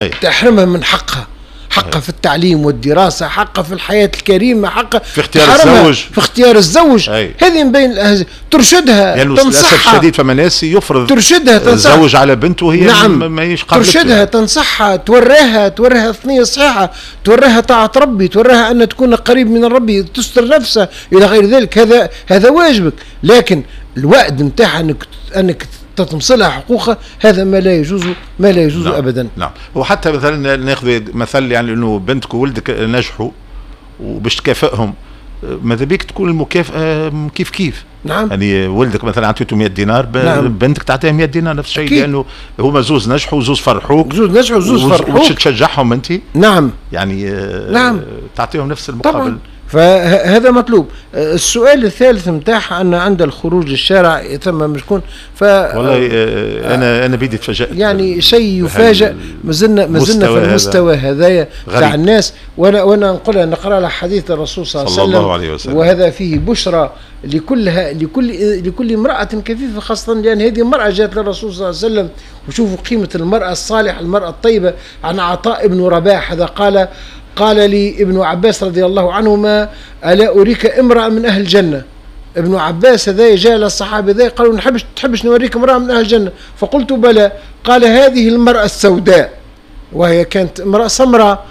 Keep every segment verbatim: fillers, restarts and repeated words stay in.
تحرمها من حقها، حقها في التعليم والدراسة، حقها في الحياة الكريمة، حقها في اختيار الزوج، في اختيار الزوج. هذه من بين ترشدها، يعني تنصحها. للأسف الشديد فما ناس يفرض ترشدها، تنصحها الزوج على بنته وهي نعم ما هيش قابلته. ترشدها يعني. تنصحها، توريها توريها ثنية صحيحة، توريها طاعة ربي، توريها أن تكون قريب من الرب، تستر نفسها إلى غير ذلك. هذا هذا واجبك. لكن الوعد نتاعها أنك أنك تتمصلها حقوقها، هذا ما لا يجوز، ما لا يجوز. نعم. ابدا. نعم. وحتى مثلا ناخذ مثل، يعني انه بنتك وولدك نجحوا وباش تكافئهم، ماذا بيك تكون المكافاه كيف كيف. نعم. يعني ولدك مثلا اعطيته مئة دينار، نعم. بنتك تعطيها مئة دينار نفس الشيء، لانه هما زوز نجحوا وزوز فرحوك، زوز نجحوا وزوز فرحوك، وتشجعهم انت. نعم. يعني نعم. تعطيهم نفس المقابل. طبعا. فهذا مطلوب. السؤال الثالث نتاعها ان عند الخروج للشارع ثم مش يكون ف والله انا انا بدي اتفاجئ، يعني شيء يفاجئ. مازلنا مازلنا في المستوى هذايا تاع الناس. وانا وانا نقولها نقرا لها حديث الرسول صلى الله, صلى الله عليه وسلم، وهذا فيه بشرى لكلها لكل لكل امراه كفيفه، خاصه لان هذه المراه جاءت للرسول صلى الله عليه وسلم. وشوفوا قيمه المراه الصالحه، المراه الطيبه. عن عطاء بن رباح هذا قال قال لي ابن عباس رضي الله عنهما: ألا أريك امرأة من أهل الجنة؟ ابن عباس هذا جاء للصحابة ذا قالوا: نحبش تحبش نوريك امرأة من أهل الجنة؟ فقلت: بلى. قال: هذه المرأة السوداء، وهي كانت امرأة سمراء،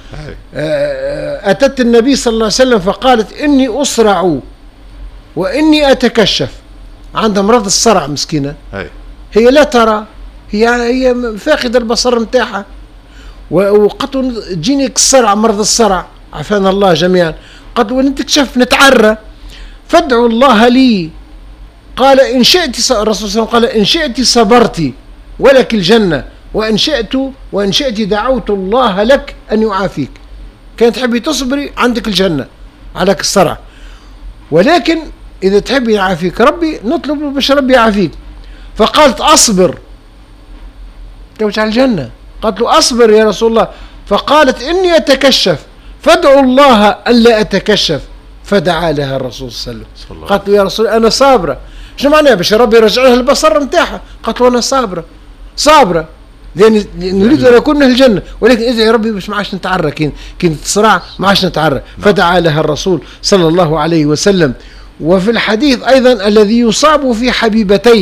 أتت النبي صلى الله عليه وسلم فقالت: إني أصرع وإني أتكشف. عندها مرض الصرع مسكينة، هي لا ترى، هي هي فاقدة البصر نتاعها، وقالت تجيني الصرع، مرض الصرع، عافانا الله جميعا. قالت: ونتكشف نتعرى، فادعوا الله لي. قال: إن شئت، الرسول صلى الله عليه وسلم قال: إن شئت صبرت ولك الجنة، وإن شئت وإن شئت دعوت الله لك أن يعافيك. كانت تحبي تصبري عندك الجنة عليك الصرع، ولكن إذا تحبي يعافيك ربي نطلب باش ربي يعافيك. فقالت: أصبر، توجع الجنة. قالت له: أصبر يا رسول الله. فقالت: إني أتكشف، فادعوا الله ألا أتكشف. فدعا لها الرسول صلى الله عليه وسلم. قالت له: يا رسول أنا صابرة. شو معناها؟ باش ربي يرجع لها البصر نتاعها. قالت له: أنا صابرة صابرة لأن نريد أن أكون من أهل الجنة، ولكن ادعي ربي باش ما عادش نتعرى، كي كي تصرع ما عادش نتعرى. فدعا لها الرسول صلى الله عليه وسلم. وفي الحديث أيضا: الذي يصاب في حبيبتيه،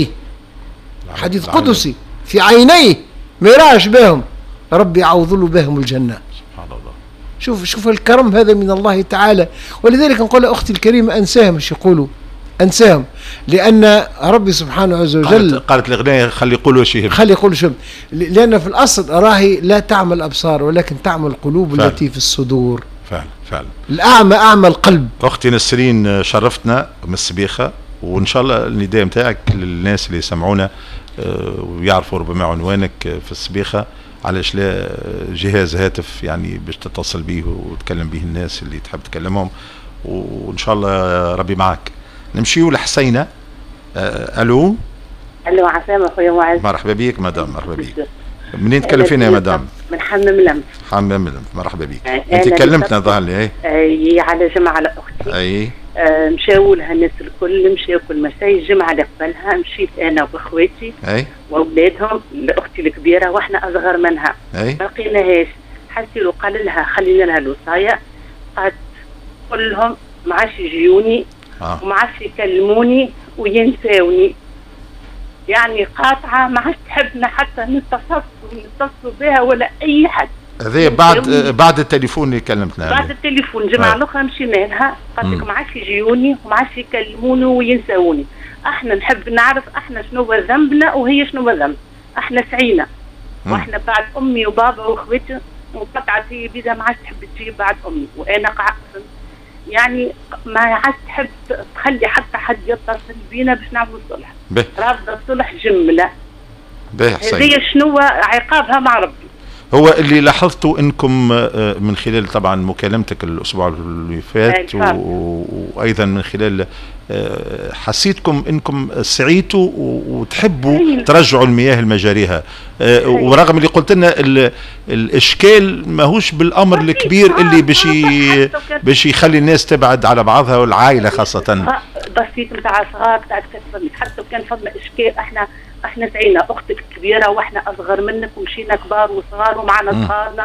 حديث قدسي، في عينيه ما يراش بهم ربي يعوض له بهم الجنة. سبحان الله. شوف شوف الكرم هذا من الله تعالى. ولذلك نقول أختي الكريمة: أنساهم، مش يقولوا أنساهم، لأن ربي سبحانه عز وجل قالت, قالت الأغنية: خلي يقولوا شيء، خلي يقولوا شيء، لأن في الأصل راهي لا تعمل الأبصار ولكن تعمل القلوب فعلا. التي في الصدور. فعلا فعلا. الأعمى أعمى القلب. أختي نسرين شرفتنا من السبيخة، وإن شاء الله النداء متاعك للناس اللي يسمعونا ويعرفوا ربما عنوانك في السبيخة، علاش لا جهاز هاتف يعني باش تتصل به وتكلم به الناس اللي تحب تكلمهم، وإن شاء الله ربي معك. نمشيو لحسينة. أه الو الو عسامة خويا معز. مرحبا بك مدام. مرحبا بك. منين تكلم فينا يا مدام؟ من حمام لمس. حمام لمس. مرحبا بك. انت كلمتنا ظهر لي. اي على جمعة لاختي. اي آه مشاو لها الناس الكل، مشاو كل مساء. الجمعة اللي قبلها مشيت انا واخواتي اي واولادهم لاختي الكبيرة واحنا اصغر منها. اي ما لقيناهاش. حسيلو قال لها خلينا لها الوصاية، قالت كلهم ما عادش يجيوني آه. وما عادش يكلموني وينساوني، يعني قاطعة ما عادش تحبنا حتى نتصل نتصل بها ولا أي حد. هذه بعد بعد التليفون اللي كلمتنا بعد التليفون الجمعة الأخرى مشينا لها، قالت لك ما عادش يجيوني وما عادش يكلموني وينساوني. احنا نحب نعرف احنا شنو هو ذنبنا وهي شنو هو ذنب. احنا سعينا واحنا بعد أمي وبابا وأخوتي وقطعت هي بيدها ما عادش تحب تجيب بعد أمي، وأنا قعدت يعني ما عادش تحب تخلي حتى حد يتصل بينا باش نعملوا صلح. رافضه الصلح جمله. هذه شنو عقابها مع ربي. هو اللي لاحظته انكم من خلال طبعا مكالمتك الاسبوع اللي فات وايضا من خلال حسيتكم انكم سعيتوا وتحبوا ترجعوا المياه لمجاريها، ورغم اللي قلت لنا الاشكال ماهوش بالامر الكبير اللي باش باش يخلي الناس تبعد على بعضها والعائله خاصه. بسيط نتاع صغار بتاع حتى كان فضل اشكال. احنا احنا سعينا، اختك كبيره واحنا اصغر منك ومشينا كبار وصغار ومعنا صغارنا